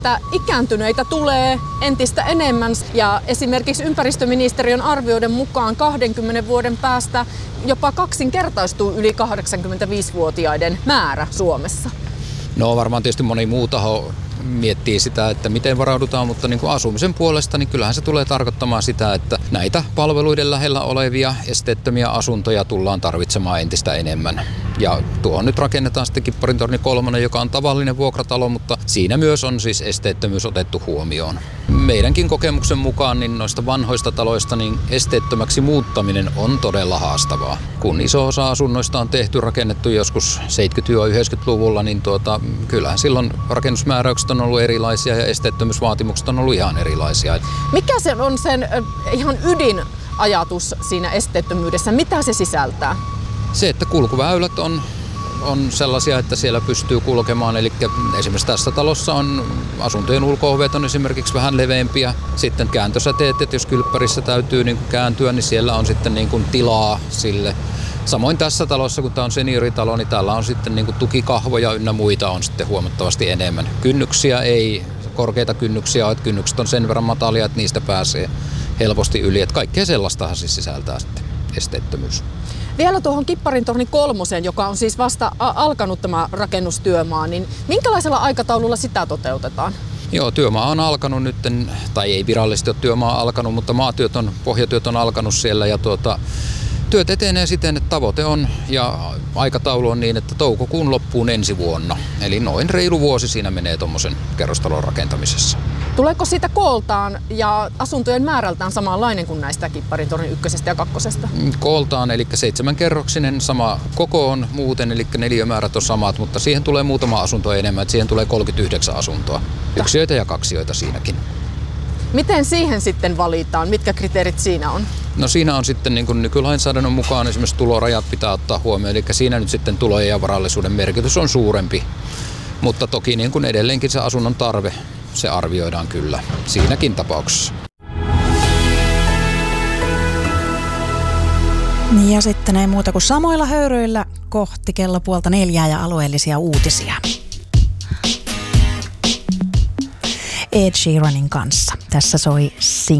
että ikääntyneitä tulee entistä enemmän ja esimerkiksi ympäristöministeriön arvioiden mukaan 20 vuoden päästä jopa kaksinkertaistuu yli 85-vuotiaiden määrä Suomessa. No varmaan tietysti moni muu taho miettii sitä, että miten varaudutaan, mutta niin kuin asumisen puolesta, niin kyllähän se tulee tarkoittamaan sitä, että näitä palveluiden lähellä olevia esteettömiä asuntoja tullaan tarvitsemaan entistä enemmän. Ja tuohon nyt rakennetaan sitten Kipparintorni 3, joka on tavallinen vuokratalo, mutta siinä myös on siis esteettömyys otettu huomioon. Meidänkin kokemuksen mukaan niin noista vanhoista taloista niin esteettömäksi muuttaminen on todella haastavaa. Kun iso osa asunnoista on rakennettu joskus 70-90-luvulla, niin kyllähän silloin rakennusmääräykset on ollut erilaisia ja esteettömyysvaatimukset on ollut ihan erilaisia. Mikä se on sen ihan ydinajatus siinä esteettömyydessä? Mitä se sisältää? Se, että kulkuväylät on sellaisia, että siellä pystyy kulkemaan. Eli esimerkiksi tässä talossa on asuntojen ulko-ovet on esimerkiksi vähän leveämpiä. Sitten kääntösäteet, että jos kylppärissä täytyy niin kuin kääntyä, niin siellä on sitten niin kuin tilaa sille. Samoin tässä talossa, kun tämä on senioritalo, niin täällä on sitten niin kuin tukikahvoja ynnä muita on sitten huomattavasti enemmän. Kynnyksiä ei, korkeita kynnyksiä ole, että kynnykset on sen verran matalia, että niistä pääsee helposti yli. Että kaikkea sellaistahan siis sisältää sitten esteettömyys. Vielä tuohon Kipparintorni 3, joka on siis vasta alkanut tämä rakennustyömaa, niin minkälaisella aikataululla sitä toteutetaan? Joo, työmaa on alkanut nyt, tai ei virallisesti ole työmaa alkanut, mutta pohjatyöt on alkanut siellä ja työt etenee siten, että tavoite on ja aikataulu on niin, että toukokuun loppuun ensi vuonna. Eli noin reilu vuosi siinä menee tuommoisen kerrostalon rakentamisessa. Tuleeko siitä kooltaan ja asuntojen määrältään samanlainen kuin näistä Kipparintornin 1 ja 2? Kooltaan, eli 7-kerroksinen, sama koko on muuten, eli neliömäärät on samat, mutta siihen tulee muutama asunto enemmän, että siihen tulee 39 asuntoa. Yksiöitä ja kaksioita siinäkin. Miten siihen sitten valitaan? Mitkä kriteerit siinä on? No siinä on sitten niin kuin nykylainsäädännön mukaan esimerkiksi tulorajat pitää ottaa huomioon, eli siinä nyt sitten tulojen ja varallisuuden merkitys on suurempi. Mutta toki niin kuin edelleenkin se asunnon tarve, se arvioidaan kyllä siinäkin tapauksessa. Ja sitten ei muuta kuin samoilla höyryillä kohti kello 3:30 ja alueellisia uutisia. Ed Sheeranin kanssa. Tässä soi Sing.